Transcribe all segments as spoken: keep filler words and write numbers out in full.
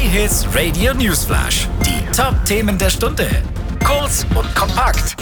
J-Hits Radio Newsflash. Die Top-Themen der Stunde. Kurz und kompakt.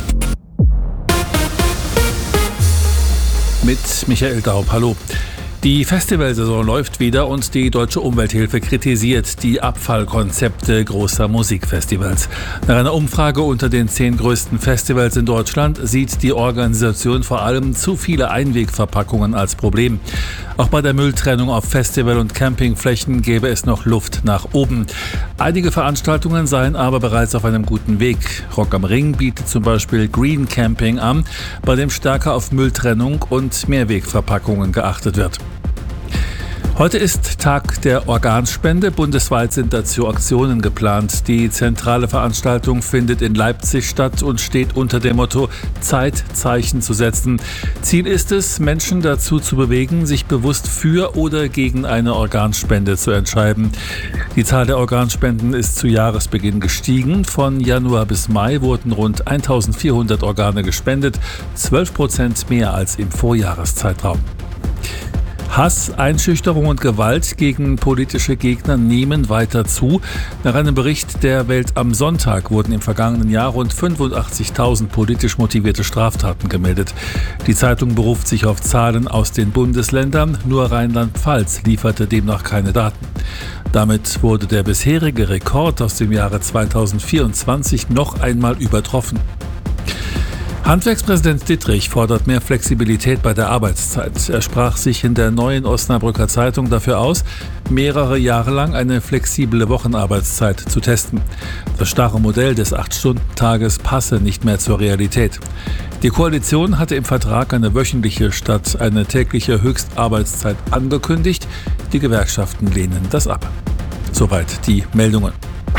Mit Michael Daub, hallo. Die Festivalsaison läuft wieder und die Deutsche Umwelthilfe kritisiert die Abfallkonzepte großer Musikfestivals. Nach einer Umfrage unter den zehn größten Festivals in Deutschland sieht die Organisation vor allem zu viele Einwegverpackungen als Problem. Auch bei der Mülltrennung auf Festival- und Campingflächen gäbe es noch Luft nach oben. Einige Veranstaltungen seien aber bereits auf einem guten Weg. Rock am Ring bietet zum Beispiel Green Camping an, bei dem stärker auf Mülltrennung und Mehrwegverpackungen geachtet wird. Heute ist Tag der Organspende. Bundesweit sind dazu Aktionen geplant. Die zentrale Veranstaltung findet in Leipzig statt und steht unter dem Motto Zeit, Zeichen zu setzen. Ziel ist es, Menschen dazu zu bewegen, sich bewusst für oder gegen eine Organspende zu entscheiden. Die Zahl der Organspenden ist zu Jahresbeginn gestiegen. Von Januar bis Mai wurden rund eintausendvierhundert Organe gespendet, zwölf Prozent mehr als im Vorjahreszeitraum. Hass, Einschüchterung und Gewalt gegen politische Gegner nehmen weiter zu. Nach einem Bericht der Welt am Sonntag wurden im vergangenen Jahr rund fünfundachtzigtausend politisch motivierte Straftaten gemeldet. Die Zeitung beruft sich auf Zahlen aus den Bundesländern. Nur Rheinland-Pfalz lieferte demnach keine Daten. Damit wurde der bisherige Rekord aus dem Jahre zweitausendvierundzwanzig noch einmal übertroffen. Handwerkspräsident Dittrich fordert mehr Flexibilität bei der Arbeitszeit. Er sprach sich in der Neuen Osnabrücker Zeitung dafür aus, mehrere Jahre lang eine flexible Wochenarbeitszeit zu testen. Das starre Modell des acht-Stunden-Tages passe nicht mehr zur Realität. Die Koalition hatte im Vertrag eine wöchentliche statt eine tägliche Höchstarbeitszeit angekündigt. Die Gewerkschaften lehnen das ab. Soweit die Meldungen.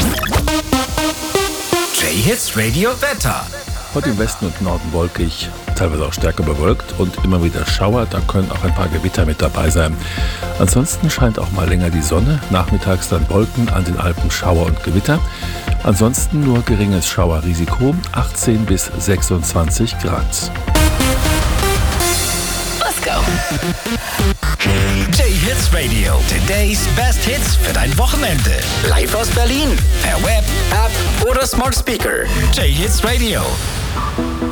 J-Hits Radio Wetter. Heute im Westen und Norden wolkig, teilweise auch stärker bewölkt und immer wieder Schauer. Da können auch ein paar Gewitter mit dabei sein. Ansonsten scheint auch mal länger die Sonne. Nachmittags dann Wolken, an den Alpen Schauer und Gewitter. Ansonsten nur geringes Schauerrisiko, achtzehn bis sechsundzwanzig Grad. Let's go. J-Hits Radio. Today's Best Hits für dein Wochenende. Live aus Berlin. Per Web, App oder Smart Speaker. J-Hits Radio.